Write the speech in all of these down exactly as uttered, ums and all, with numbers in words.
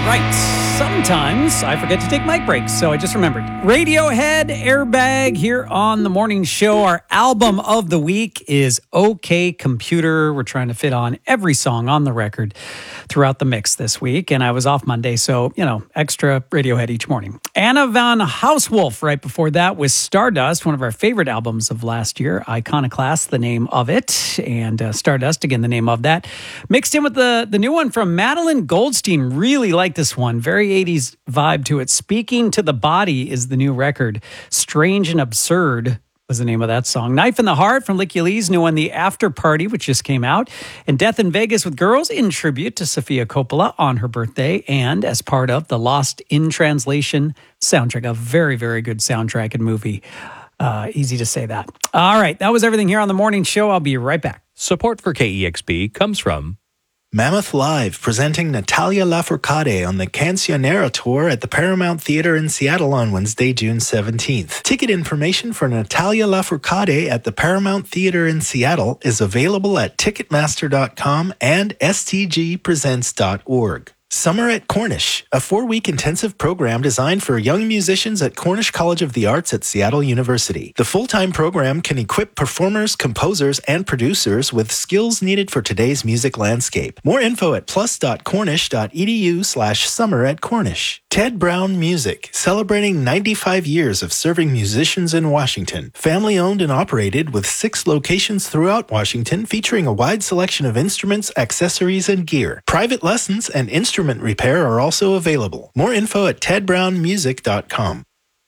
right. Sometimes I forget to take mic breaks, so I just remembered. Radiohead, Airbag here on the morning show. Our album of the week is OK Computer. We're trying to fit on every song on the record throughout the mix this week, and I was off Monday, so, you know, extra Radiohead each morning. Anna von Hauswolf right before that was Stardust, one of our favorite albums of last year. Iconoclast, the name of it, and uh, Stardust, again, the name of that. Mixed in with the, the new one from Madeline Goldstein. Really like this one. Very eighties vibe to it. Speaking to the Body is the new record. Strange and Absurd was the name of that song. Knife in the Heart from Licky Lee's new one, The After Party, which just came out. And Death in Vegas with Girls in tribute to Sofia Coppola on her birthday and as part of the Lost in Translation soundtrack. A very, very good soundtrack and movie. Uh, easy to say that. All right, that was everything here on the morning show. I'll be right back. Support for K E X P comes from Mammoth Live, presenting Natalia Lafourcade on the Cancionera Tour at the Paramount Theater in Seattle on Wednesday, June seventeenth. Ticket information for Natalia Lafourcade at the Paramount Theater in Seattle is available at ticketmaster dot com and s t g presents dot org. Summer at Cornish, a four-week intensive program designed for young musicians at Cornish College of the Arts at Seattle University. The full-time program can equip performers, composers, and producers with skills needed for today's music landscape. More info at plus dot cornish dot e d u slash summer at Cornish. Ted Brown Music, celebrating ninety-five years of serving musicians in Washington. Family-owned and operated with six locations throughout Washington, featuring a wide selection of instruments, accessories, and gear. Private lessons and instrument repair are also available. More info at ted brown music dot com.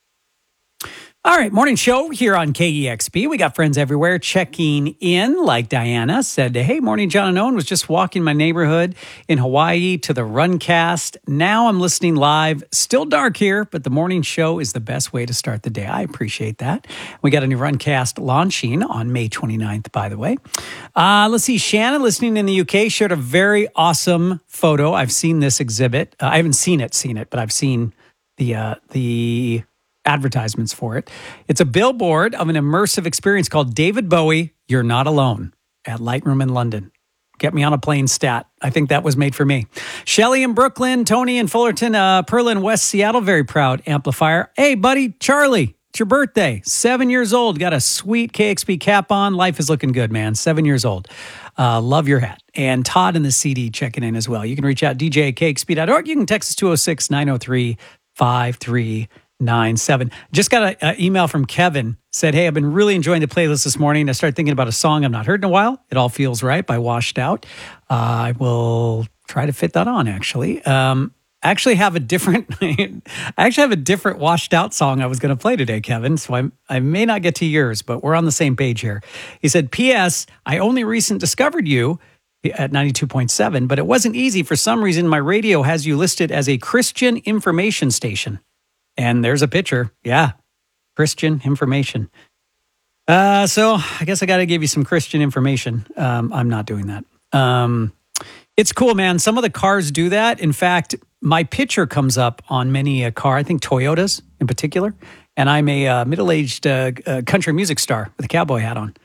All right, morning show here on K E X P. We got friends everywhere checking in, like Diana said, hey, morning, John and Owen. Was just walking my neighborhood in Hawaii to the Runcast. Now I'm listening live. Still dark here, but the morning show is the best way to start the day. I appreciate that. We got a new Runcast launching on May twenty-ninth, by the way. Uh, let's see, Shannon, listening in the U K, shared a very awesome photo. I've seen this exhibit. Uh, I haven't seen it, seen it, but I've seen the uh, the... advertisements for it. It's a billboard of an immersive experience called David Bowie, You're Not Alone at Lightroom in London. Get me on a plane stat. I think that was made for me. Shelly in Brooklyn, Tony in Fullerton, uh, Perla in West Seattle, very proud amplifier. Hey, buddy, Charlie, it's your birthday. Seven years old. Got a sweet K X P cap on. Life is looking good, man. Seven years old. Uh, love your hat. And Todd in the C D checking in as well. You can reach out, d j at k x p dot org. You can text us two oh six, nine oh three, five three nine seven. Just got an email from Kevin. Said, hey, I've been really enjoying the playlist this morning. I started thinking about a song I've not heard in a while. It All Feels Right by Washed Out. Uh, I will try to fit that on, actually. Um, I actually have a different, I actually have a different Washed Out song I was going to play today, Kevin. So I, I may not get to yours, but we're on the same page here. He said, P S. I only recently discovered you at ninety-two point seven, but it wasn't easy. For some reason, my radio has you listed as a Christian information station. And there's a picture. Yeah. Christian information. Uh, so I guess I got to give you some Christian information. Um, I'm not doing that. Um, it's cool, man. Some of the cars do that. In fact, my picture comes up on many a car, I think Toyotas in particular. And I'm a uh, middle-aged uh, uh, country music star with a cowboy hat on.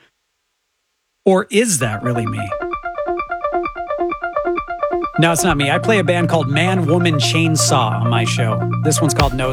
Or is that really me? No, it's not me. I play a band called Man Woman Chainsaw on my show. This one's called No